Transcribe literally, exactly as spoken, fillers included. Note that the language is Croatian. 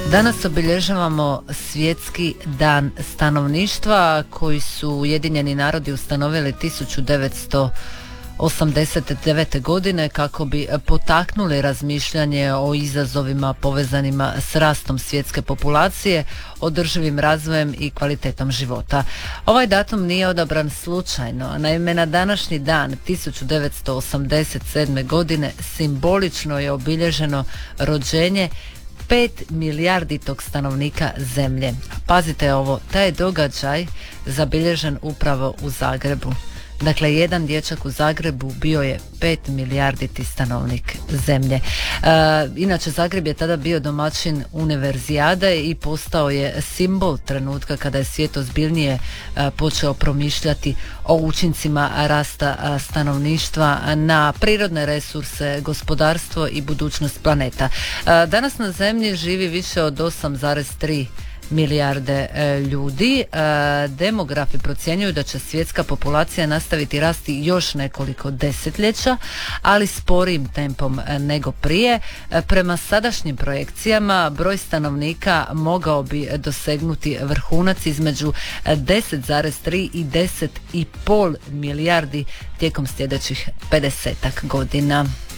Danas obilježavamo Svjetski dan stanovništva koji su Ujedinjeni narodi ustanovili tisuću devetsto osamdeset devete. godine kako bi potaknuli razmišljanje o izazovima povezanima s rastom svjetske populacije, održivim razvojem i kvalitetom života. Ovaj datum nije odabran slučajno. Naime, na današnji dan tisuću devetsto osamdeset sedme. godine simbolično je obilježeno rođenje pet milijarditog stanovnika zemlje. Pazite ovo, taj je događaj zabilježen upravo u Zagrebu. Dakle, jedan dječak u Zagrebu bio je pet milijarditi stanovnik zemlje. E, inače, Zagreb je tada bio domaćin univerzijade i postao je simbol trenutka kada je svijet ozbiljnije e, počeo promišljati o učincima rasta a, stanovništva na prirodne resurse, gospodarstvo i budućnost planeta. E, danas na zemlji živi više od osam zarez tri milijarde e, ljudi. E, demografi procjenjuju da će svjetska populacija nastaviti rasti još nekoliko desetljeća, ali sporijim tempom e, nego prije. E, prema sadašnjim projekcijama broj stanovnika mogao bi dosegnuti vrhunac između deset zarez tri i deset i pol milijardi tijekom sljedećih pedesetak godina.